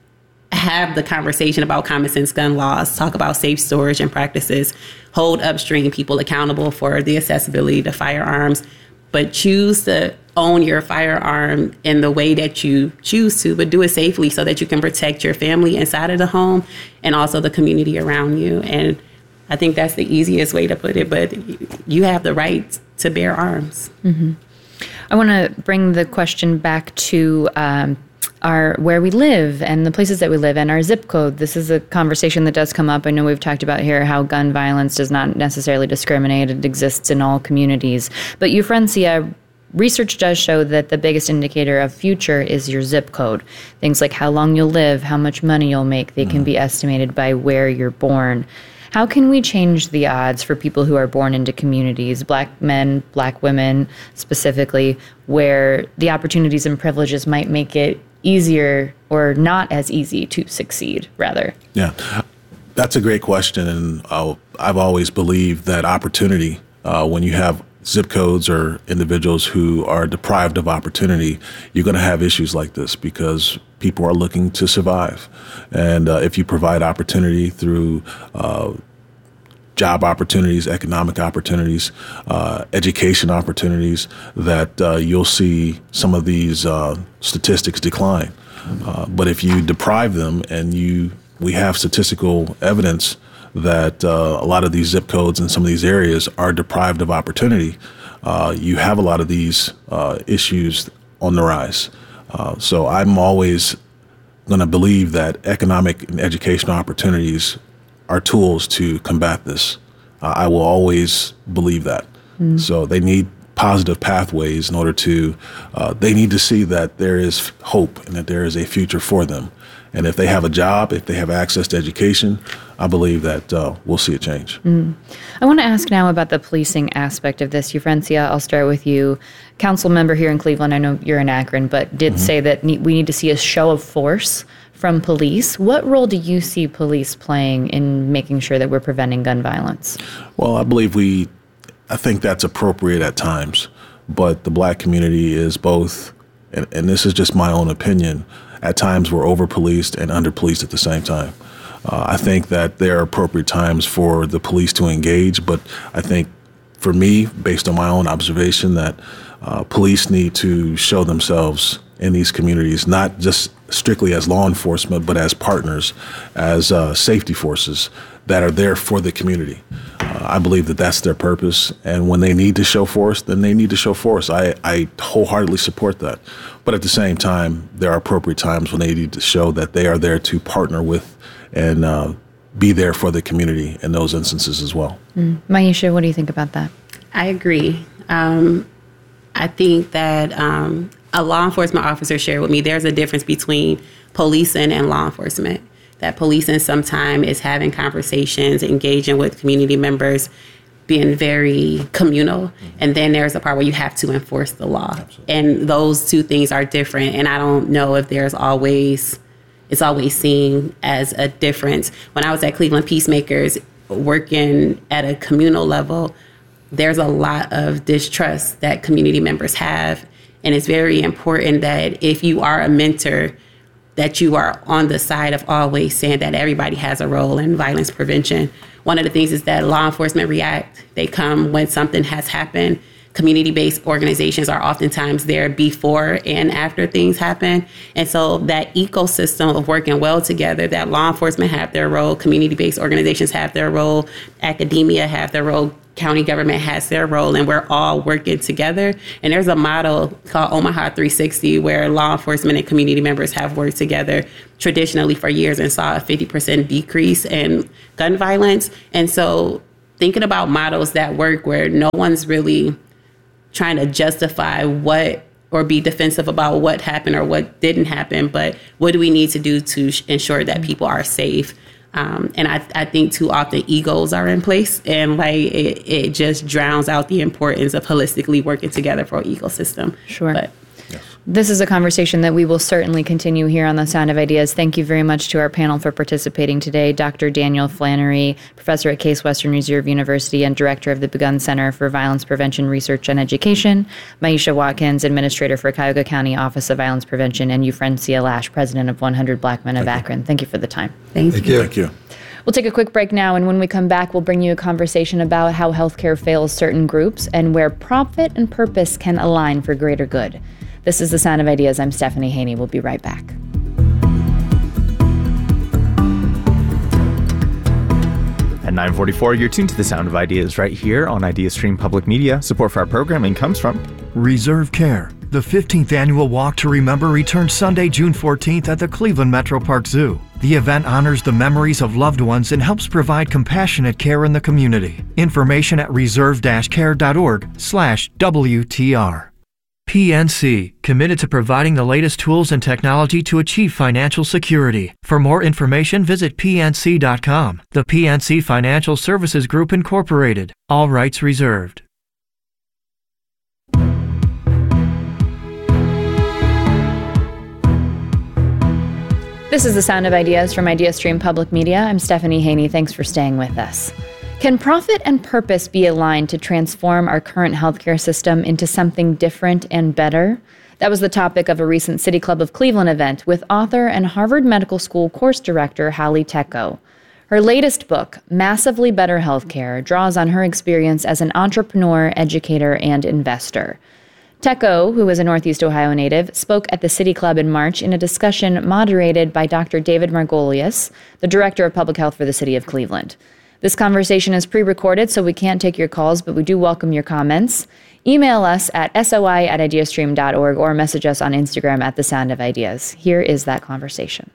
have the conversation about common sense gun laws, talk about safe storage and practices, hold upstream people accountable for the accessibility to firearms, but choose to own your firearm in the way that you choose to, but do it safely so that you can protect your family inside of the home and also the community around you. And I think that's the easiest way to put it, but you have the right to bear arms. Mm-hmm. I want to bring the question back to um, our where we live and the places that we live and our zip code. This is a conversation that does come up. I know we've talked about here how gun violence does not necessarily discriminate. It exists in all communities. But Eufrencia, research does show that the biggest indicator of future is your zip code. Things like how long you'll live, how much money you'll make, they can be estimated by where you're born. How can we change the odds for people who are born into communities, black men, black women specifically, where the opportunities and privileges might make it easier or not as easy to succeed, rather? Yeah, that's a great question. And I'll, I've always believed that opportunity, uh, when you have zip codes or individuals who are deprived of opportunity, you're going to have issues like this because people are looking to survive. And uh, if you provide opportunity through uh, job opportunities, economic opportunities, uh, education opportunities, that uh, you'll see some of these uh, statistics decline. Uh, but if you deprive them, and you, we have statistical evidence that uh, a lot of these zip codes in some of these areas are deprived of opportunity, uh, you have a lot of these uh, issues on the rise. Uh, so I'm always going to believe that economic and educational opportunities are tools to combat this. Uh, I will always believe that. Mm. So they need positive pathways in order to, uh, they need to see that there is hope and that there is a future for them. And if they have a job, if they have access to education, I believe that uh, we'll see a change. Mm. I want to ask now about the policing aspect of this. Eufrencia, I'll start with you. Council member here in Cleveland, I know you're in Akron, but did mm-hmm. say that ne- we need to see a show of force from police. What role do you see police playing in making sure that we're preventing gun violence? Well, I believe we, I think that's appropriate at times, but the black community is both, and, and this is just my own opinion, at times we're over-policed and under-policed at the same time. Uh, I think that there are appropriate times for the police to engage, but I think for me, based on my own observation, that uh, police need to show themselves in these communities, not just strictly as law enforcement, but as partners, as uh, safety forces that are there for the community. Uh, I believe that that's their purpose, and when they need to show force, then they need to show force. I, I wholeheartedly support that. But at the same time, there are appropriate times when they need to show that they are there to partner with and uh, be there for the community in those instances as well. Mm. Maisha, what do you think about that? I agree. Um, I think that um, a law enforcement officer shared with me there's a difference between policing and law enforcement. That policing sometimes is having conversations, engaging with community members, being very communal. Mm-hmm. And then there's a part where you have to enforce the law. Absolutely. And those two things are different. And I don't know if there's always, it's always seen as a difference. When I was at Cleveland Peacemakers, working at a communal level, there's a lot of distrust that community members have. And it's very important that if you are a mentor, that you are on the side of always saying that everybody has a role in violence prevention. One of the things is that law enforcement react. They come when something has happened. Community-based organizations are oftentimes there before and after things happen. And so that ecosystem of working well together, that law enforcement have their role, community-based organizations have their role, academia have their role, county government has their role, and we're all working together. And there's a model called Omaha three sixty where law enforcement and community members have worked together traditionally for years and saw a fifty percent decrease in gun violence. And so thinking about models that work where no one's really trying to justify what or be defensive about what happened or what didn't happen, but what do we need to do to sh- ensure that people are safe? Um, and I, I think too often egos are in place, and like it, it just drowns out the importance of holistically working together for an ecosystem. Sure. But, This is a conversation that we will certainly continue here on The Sound of Ideas. Thank you very much to our panel for participating today. Doctor Daniel Flannery, professor at Case Western Reserve University and director of the Begun Center for Violence Prevention Research and Education. Maisha Watkins, administrator for Cuyahoga County Office of Violence Prevention, and Euphrenscia Lash, president of one hundred Black Men of Thank Akron. You. Thank you for the time. Thank, Thank you. you. Thank you. We'll take a quick break now, and when we come back, we'll bring you a conversation about how healthcare fails certain groups and where profit and purpose can align for greater good. This is The Sound of Ideas. I'm Stephanie Haney. We'll be right back. At nine forty-four, you're tuned to The Sound of Ideas right here on IdeaStream Public Media. Support for our programming comes from Reserve Care. The fifteenth annual Walk to Remember returns Sunday, June fourteenth at the Cleveland Metro Park Zoo. The event honors the memories of loved ones and helps provide compassionate care in the community. Information at reserve-care.org slash WTR. P N C, committed to providing the latest tools and technology to achieve financial security. For more information, visit P N C dot com. The P N C Financial Services Group, Incorporated. All rights reserved. This is The Sound of Ideas from IdeaStream Public Media. I'm Stephanie Haney. Thanks for staying with us. Can profit and purpose be aligned to transform our current healthcare system into something different and better? That was the topic of a recent City Club of Cleveland event with author and Harvard Medical School course director Hallie Tecco. Her latest book, Massively Better Healthcare, draws on her experience as an entrepreneur, educator, and investor. Tecco, who is a Northeast Ohio native, spoke at the City Club in March in a discussion moderated by Doctor David Margolius, the Director of Public Health for the City of Cleveland. This conversation is pre-recorded, so we can't take your calls, but we do welcome your comments. Email us at soi at ideastream dot org or message us on Instagram at The Sound of Ideas. Here is that conversation.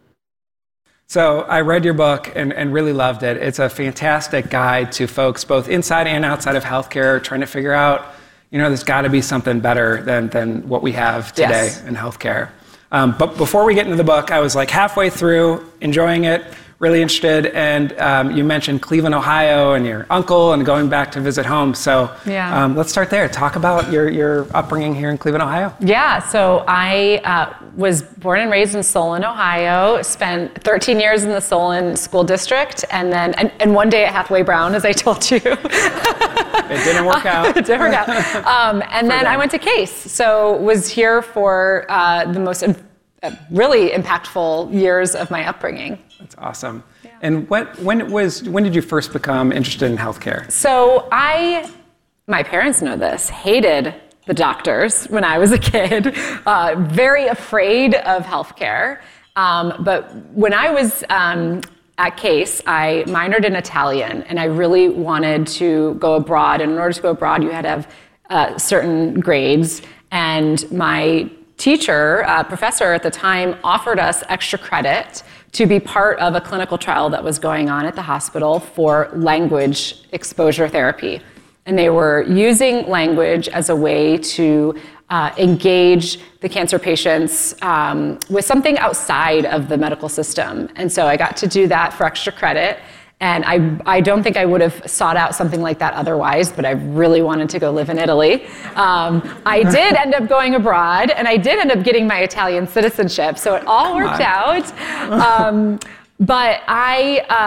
So I read your book and, and really loved it. It's a fantastic guide to folks both inside and outside of healthcare trying to figure out, you know, there's got to be something better than, than what we have today yes. in healthcare. Um, but before we get into the book, I was like halfway through, enjoying it, really interested, and um, you mentioned Cleveland, Ohio, and your uncle, and going back to visit home. So yeah. um, let's start there. Talk about your, your upbringing here in Cleveland, Ohio. Yeah, so I uh, was born and raised in Solon, Ohio, spent thirteen years in the Solon School District, and then and, and one day at Hathaway Brown, as I told you. It didn't work out. It didn't work out. Um, and then them. I went to Case, so was here for uh, the most uh, really impactful years of my upbringing. That's awesome. Yeah. And what, when was when did you first become interested in healthcare? So I, my parents know this, hated the doctors when I was a kid, uh, very afraid of healthcare. Um, but when I was um, at Case, I minored in Italian, and I really wanted to go abroad. And in order to go abroad, you had to have uh, certain grades. And my teacher, uh, professor at the time, offered us extra credit to be part of a clinical trial that was going on at the hospital for language exposure therapy. And they were using language as a way to uh, engage the cancer patients um, with something outside of the medical system. And so I got to do that for extra credit. And I, I don't think I would have sought out something like that otherwise, but I really wanted to go live in Italy. Um, I did end up going abroad, and I did end up getting my Italian citizenship, so it all worked out. Um, but I uh,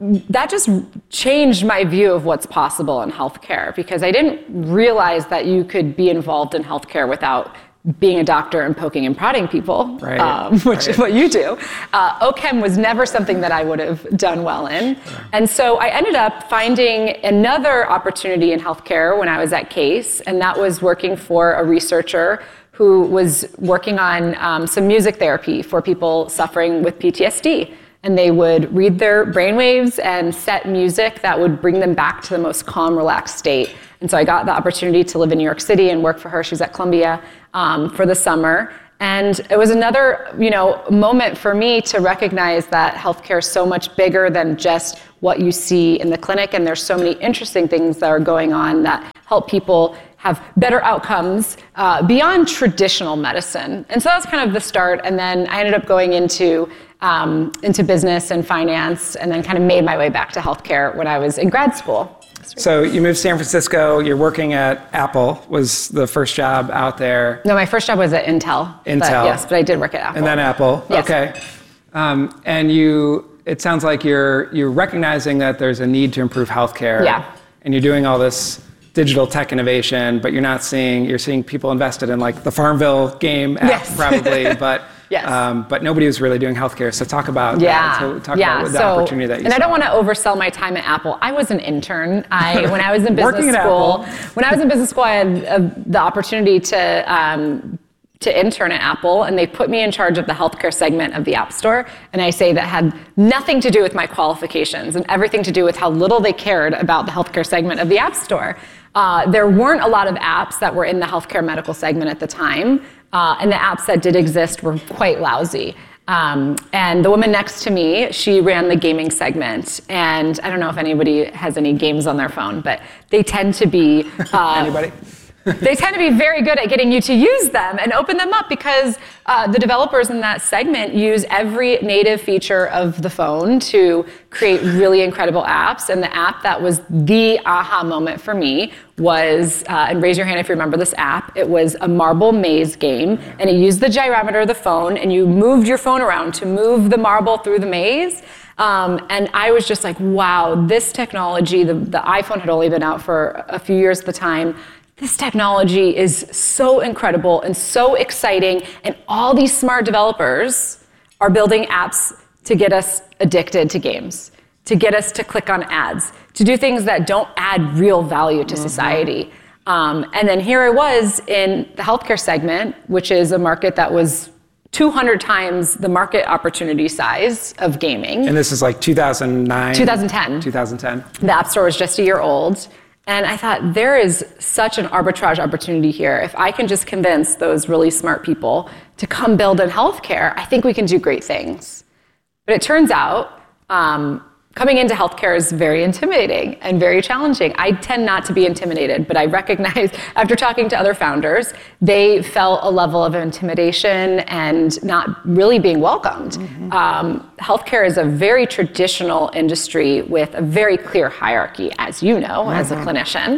that just changed my view of what's possible in healthcare, because I didn't realize that you could be involved in healthcare without being a doctor and poking and prodding people, right. um, which right. is what you do. Uh, O Chem was never something that I would have done well in. Sure. And so I ended up finding another opportunity in healthcare when I was at Case, and that was working for a researcher who was working on um, some music therapy for people suffering with P T S D. And they would read their brainwaves and set music that would bring them back to the most calm, relaxed state. And so I got the opportunity to live in New York City and work for her. She was at Columbia um, for the summer. And it was another, you know, moment for me to recognize that healthcare is so much bigger than just what you see in the clinic. And there's so many interesting things that are going on that help people have better outcomes uh, beyond traditional medicine. And so that was kind of the start. And then I ended up going into um, into business and finance, and then kind of made my way back to healthcare when I was in grad school. So you moved to San Francisco, you're working at Apple, was the first job out there. No, my first job was at Intel. Intel. But yes, but I did work at Apple. And then Apple, yes. Okay. Um, and you, it sounds like you're you're recognizing that there's a need to improve healthcare. Yeah. And you're doing all this digital tech innovation, but you're not seeing, you're seeing people invested in like the Farmville game app Yes. probably, but Yes. Um, but nobody was really doing healthcare. So talk about yeah. that. So talk yeah. about the so, opportunity that you And saw. I don't want to oversell my time at Apple. I was an intern. I when I was in Working business at school. Apple. When I was in business school, I had uh, the opportunity to um, to intern at Apple, and they put me in charge of the healthcare segment of the App Store. And I say that had nothing to do with my qualifications and everything to do with how little they cared about the healthcare segment of the App Store. Uh, there weren't a lot of apps that were in the healthcare medical segment at the time, uh, and the apps that did exist were quite lousy. Um, and the woman next to me, she ran the gaming segment, and I don't know if anybody has any games on their phone, but they tend to be... Uh, Anybody? They tend to be very good at getting you to use them and open them up, because uh, the developers in that segment use every native feature of the phone to create really incredible apps. And the app that was the aha moment for me was, uh, and raise your hand if you remember this app, it was a marble maze game, and it used the gyrometer of the phone, and you moved your phone around to move the marble through the maze. Um, and I was just like, wow, this technology, the, the iPhone had only been out for a few years at the time. This technology is so incredible and so exciting, and all these smart developers are building apps to get us addicted to games, to get us to click on ads, to do things that don't add real value to mm-hmm. society. Um, and then here I was in the healthcare segment, which is a market that was two hundred times the market opportunity size of gaming. And this is like two thousand nine? twenty ten. twenty ten. The App Store was just a year old. And I thought, there is such an arbitrage opportunity here. If I can just convince those really smart people to come build in healthcare, I think we can do great things. But it turns out, um, coming into healthcare is very intimidating and very challenging. I tend not to be intimidated, but I recognize after talking to other founders, they felt a level of intimidation and not really being welcomed. Mm-hmm. Um, healthcare is a very traditional industry with a very clear hierarchy, as you know, mm-hmm. as a clinician.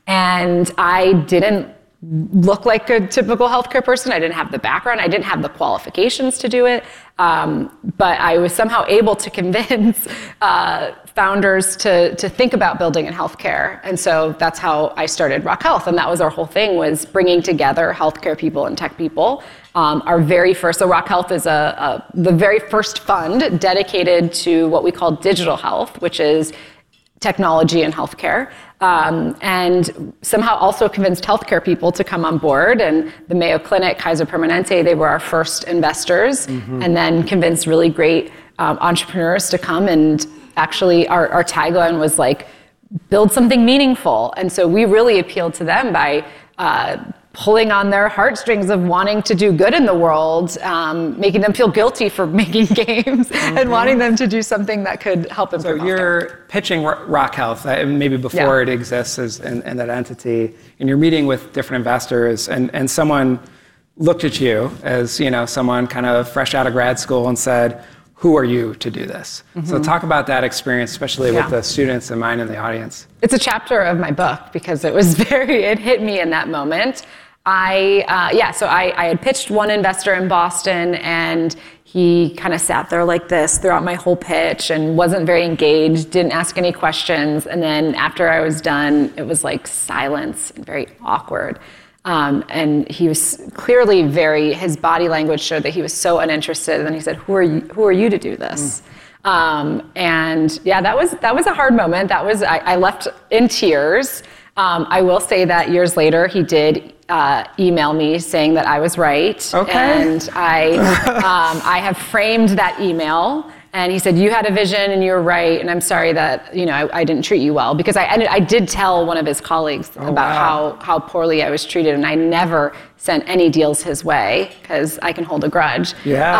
And I didn't look like a typical healthcare person. I didn't have the background. I didn't have the qualifications to do it. Um, but I was somehow able to convince uh, founders to, to think about building in healthcare. And so that's how I started Rock Health. And that was our whole thing, was bringing together healthcare people and tech people. Um, our very first, so Rock Health is a, a the very first fund dedicated to what we call digital health, which is technology and healthcare, um, and somehow also convinced healthcare people to come on board. And the Mayo Clinic, Kaiser Permanente, they were our first investors, mm-hmm. and then convinced really great um, entrepreneurs to come. And actually, our, our tagline was like, build something meaningful. And so we really appealed to them by uh, pulling on their heartstrings of wanting to do good in the world, um, making them feel guilty for making games, mm-hmm. and wanting them to do something that could help improve. So you're healthcare. Pitching Rock Health, uh, maybe before yeah. it exists as in, in that entity, and you're meeting with different investors, and, and someone looked at you as, you know, someone kind of fresh out of grad school and said, who are you to do this? Mm-hmm. So talk about that experience, especially yeah. with the students in mind in the audience. It's a chapter of my book because it was very, it hit me in that moment. I, uh, yeah, so I, I had pitched one investor in Boston, and he kind of sat there like this throughout my whole pitch and wasn't very engaged, didn't ask any questions. And then after I was done, it was like silence and very awkward. Um, and he was clearly very, his body language showed that he was so uninterested. And then he said, who are you, who are you to do this? Mm. Um, and yeah, that was, that was a hard moment. That was, I, I left in tears. Um, I will say that years later, he did uh, email me saying that I was right. Okay. And I, um, I have framed that email. And he said, you had a vision and you were right. And I'm sorry that, you know, I, I didn't treat you well. Because I ended, I did tell one of his colleagues oh, about wow. how, how poorly I was treated. And I never sent any deals his way because I can hold a grudge. Yeah.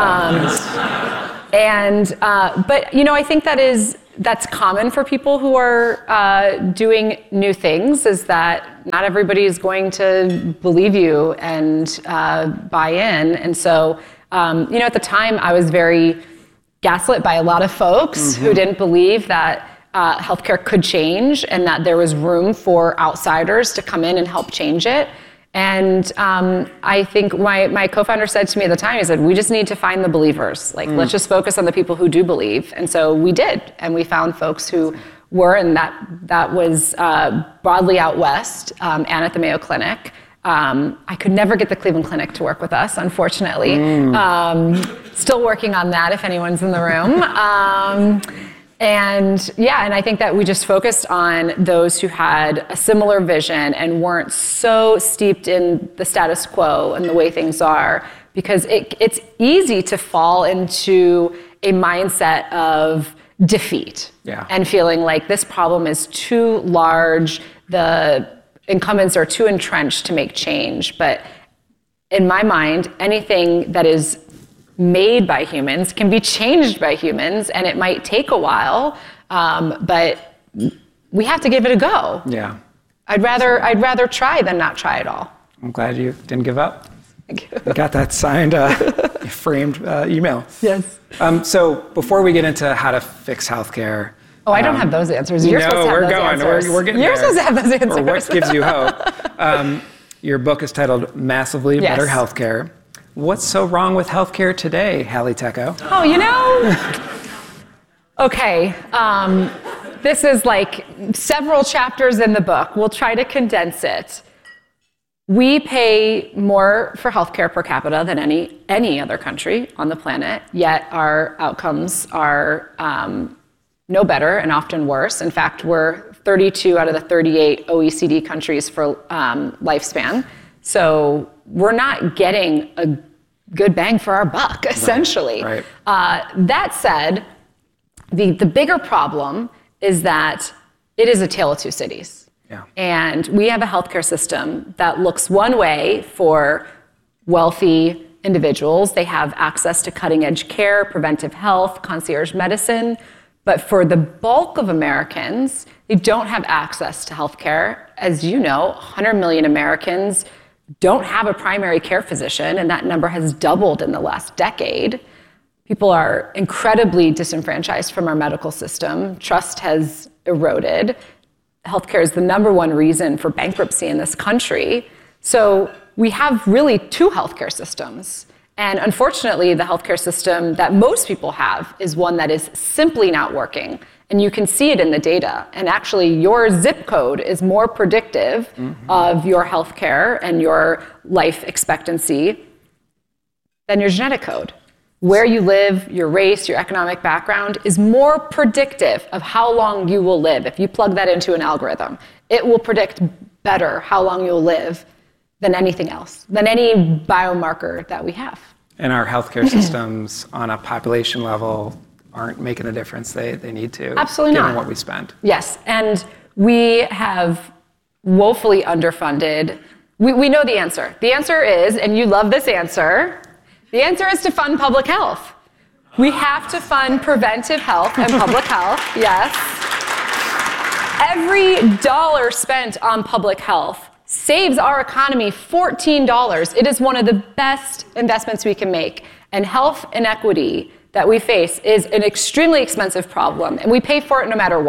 Um, and, uh, but, you know, I think that is, that's common for people who are uh, doing new things, is that not everybody is going to believe you and uh, buy in. And so, um, you know, at the time I was very gaslit by a lot of folks mm-hmm. who didn't believe that uh, healthcare could change and that there was room for outsiders to come in and help change it. And um, I think my, my co-founder said to me at the time, he said, we just need to find the believers. Like, mm. let's just focus on the people who do believe. And so we did. And we found folks who were, and that, that was uh, broadly out west um, and at the Mayo Clinic. Um, I could never get the Cleveland Clinic to work with us, unfortunately. Mm. Um, still working on that if anyone's in the room. Um, And yeah, and I think that we just focused on those who had a similar vision and weren't so steeped in the status quo and the way things are, because it, it's easy to fall into a mindset of defeat yeah. and feeling like this problem is too large, the incumbents are too entrenched to make change. But in my mind, anything that is made by humans can be changed by humans, and it might take a while, um, but we have to give it a go. Yeah. I'd rather I'd rather try than not try at all. I'm glad you didn't give up. Thank you. You got that signed, uh, framed uh, email. Yes. Um, so before we get into how to fix healthcare. Oh, I don't um, have those answers. You're no, supposed to have we're those going. answers. We're, we're getting You're there. supposed to have those answers. Or what gives you hope. Um, your book is titled Massively Yes. Better Healthcare. What's so wrong with healthcare today, Hallie Tecco? Oh, you know, okay, um, this is like several chapters in the book. We'll try to condense it. We pay more for healthcare per capita than any any other country on the planet, yet our outcomes are um, no better and often worse. In fact, we're thirty-two out of the thirty-eight O E C D countries for um, lifespan. So we're not getting a good bang for our buck, essentially. Right. Uh, that said, the, the bigger problem is that it is a tale of two cities. Yeah. And we have a healthcare system that looks one way for wealthy individuals. They have access to cutting edge care, preventive health, concierge medicine. But for the bulk of Americans, they don't have access to healthcare. As you know, one hundred million Americans don't have a primary care physician, and that number has doubled in the last decade. People are incredibly disenfranchised from our medical system. Trust has eroded. Healthcare is the number one reason for bankruptcy in this country. So we have really two healthcare systems. And unfortunately, the healthcare system that most people have is one that is simply not working. And you can see it in the data. And actually, your zip code is more predictive mm-hmm. of your healthcare and your life expectancy than your genetic code. Where you live, your race, your economic background is more predictive of how long you will live. If you plug that into an algorithm, it will predict better how long you'll live than anything else, than any biomarker that we have. And our healthcare systems on a population level aren't making the difference they, they need to. Absolutely given not. what we spend. Yes, and we have woefully underfunded. We, we know the answer. The answer is, and you love this answer, the answer is to fund public health. We have to fund preventive health and public health, yes. Every dollar spent on public health saves our economy fourteen dollars. It is one of the best investments we can make. And health inequity that we face is an extremely expensive problem, and we pay for it no matter what.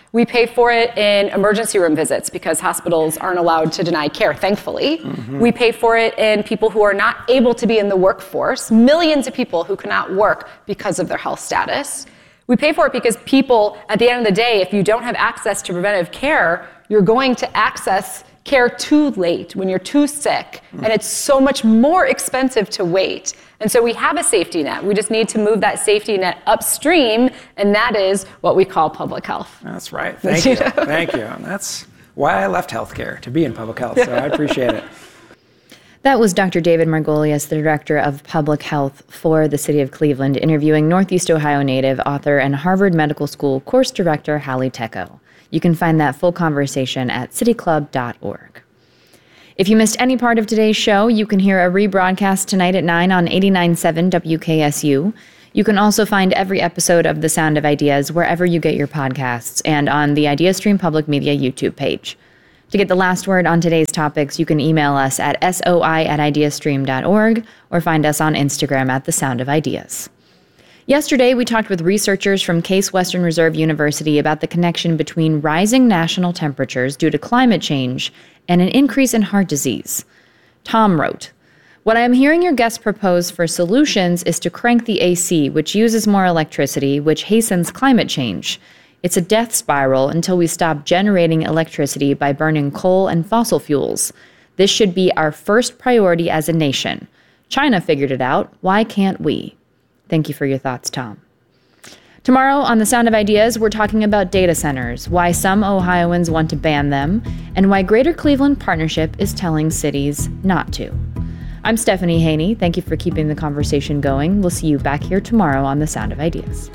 We pay for it in emergency room visits because hospitals aren't allowed to deny care, thankfully. Mm-hmm. We pay for it in people who are not able to be in the workforce, millions of people who cannot work because of their health status. We pay for it because people, at the end of the day, if you don't have access to preventive care, you're going to access care too late when you're too sick, and it's so much more expensive to wait. And so we have a safety net. We just need to move that safety net upstream, and that is what we call public health. That's right. Thank you. Thank you. And that's why I left healthcare, to be in public health, so I appreciate it. That was Doctor David Margolius, the Director of Public Health for the City of Cleveland, interviewing Northeast Ohio native, author, and Harvard Medical School course director Hallie Tecco. You can find that full conversation at city club dot org. If you missed any part of today's show, you can hear a rebroadcast tonight at nine on eighty-nine point seven W K S U. You can also find every episode of The Sound of Ideas wherever you get your podcasts and on the IdeaStream Public Media YouTube page. To get the last word on today's topics, you can email us at soi at ideastream dot org or find us on Instagram at The Sound of Ideas. Yesterday, we talked with researchers from Case Western Reserve University about the connection between rising national temperatures due to climate change and an increase in heart disease. Tom wrote, "What I'm hearing your guests propose for solutions is to crank the A C, which uses more electricity, which hastens climate change. It's a death spiral until we stop generating electricity by burning coal and fossil fuels. This should be our first priority as a nation. China figured it out. Why can't we?" Thank you for your thoughts, Tom. Tomorrow on The Sound of Ideas, we're talking about data centers, why some Ohioans want to ban them, and why Greater Cleveland Partnership is telling cities not to. I'm Stephanie Haney. Thank you for keeping the conversation going. We'll see you back here tomorrow on The Sound of Ideas.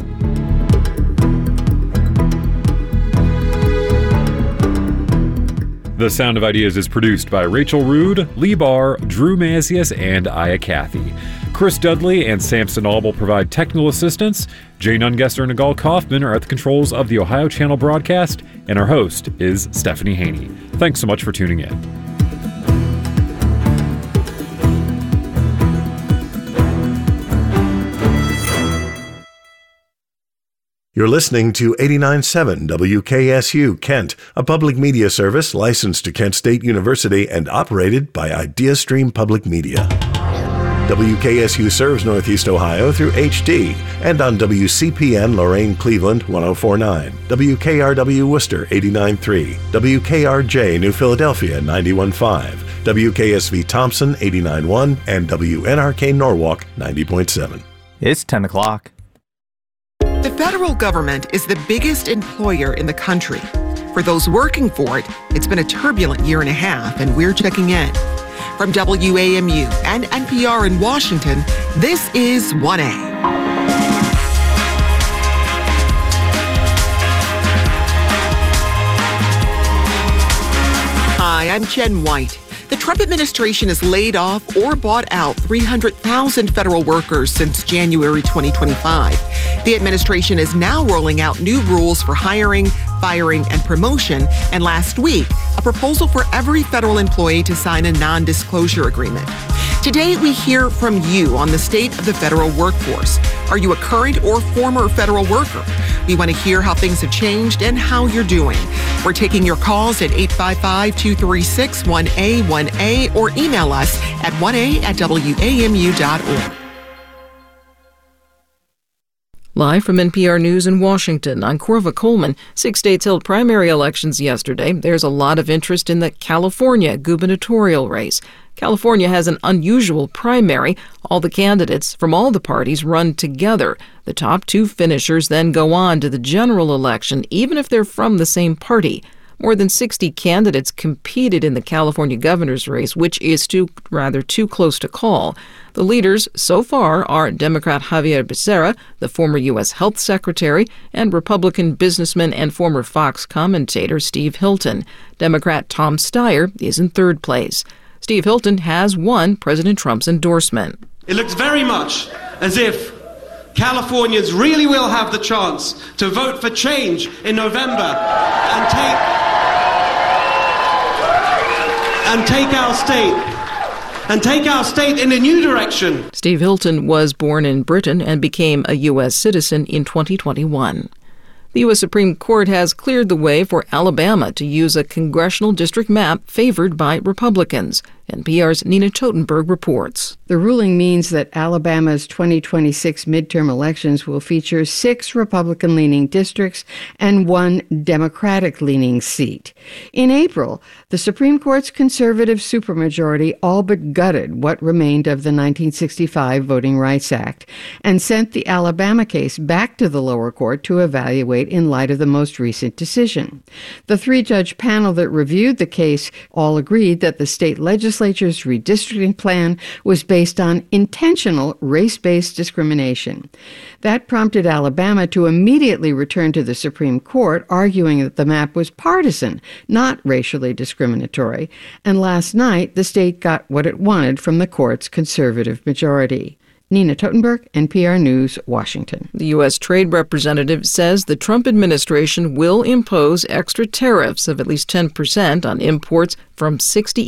The Sound of Ideas is produced by Rachel Rood, Lee Barr, Drew Mazius, and Aya Cathy. Chris Dudley and Samson Albel provide technical assistance. Jay Nungesser and Nagal Kaufman are at the controls of the Ohio Channel broadcast, and our host is Stephanie Haney. Thanks so much for tuning in. You're listening to eighty-nine point seven W K S U Kent, a public media service licensed to Kent State University and operated by IdeaStream Public Media. W K S U serves Northeast Ohio through H D and on W C P N Lorain Cleveland one oh four point nine, W K R W Worcester eighty-nine point three, W K R J New Philadelphia ninety-one point five, W K S V Thompson eighty-nine point one, and W N R K Norwalk ninety point seven. It's ten o'clock. The federal government is the biggest employer in the country. For those working for it, it's been a turbulent year and a half, and we're checking in. From W A M U and N P R in Washington, this is one A. Hi, I'm Jen White. The Trump administration has laid off or bought out three hundred thousand federal workers since January twenty twenty-five. The administration is now rolling out new rules for hiring, firing, and promotion, and last week, a proposal for every federal employee to sign a non-disclosure agreement. Today, we hear from you on the state of the federal workforce. Are you a current or former federal worker? We want to hear how things have changed and how you're doing. We're taking your calls at eight five five, two three six, one A one A or email us at one A at W A M U dot org. Live from N P R News in Washington, I'm Corva Coleman. Six states held primary elections yesterday. There's a lot of interest in the California gubernatorial race. California has an unusual primary. All the candidates from all the parties run together. The top two finishers then go on to the general election, even if they're from the same party. More than sixty candidates competed in the California governor's race, which is too rather too close to call. The leaders so far are Democrat Javier Becerra, the former U S Health Secretary, and Republican businessman and former Fox commentator Steve Hilton. Democrat Tom Steyer is in third place. Steve Hilton has won President Trump's endorsement. It looks very much as if Californians really will have the chance to vote for change in November and take and take our state and take our state in a new direction. Steve Hilton was born in Britain and became a U S citizen in twenty twenty-one. The U S Supreme Court has cleared the way for Alabama to use a congressional district map favored by Republicans. N P R's Nina Totenberg reports. The ruling means that Alabama's twenty twenty-six midterm elections will feature six Republican-leaning districts and one Democratic-leaning seat. In April, the Supreme Court's conservative supermajority all but gutted what remained of the nineteen sixty-five Voting Rights Act and sent the Alabama case back to the lower court to evaluate in light of the most recent decision. The three-judge panel that reviewed the case all agreed that the state legislature's redistricting plan was based on intentional race-based discrimination. That prompted Alabama to immediately return to the Supreme Court, arguing that the map was partisan, not racially discriminatory. And last night, the state got what it wanted from the court's conservative majority. Nina Totenberg, N P R News, Washington. The U S Trade Representative says the Trump administration will impose extra tariffs of at least ten percent on imports from sixty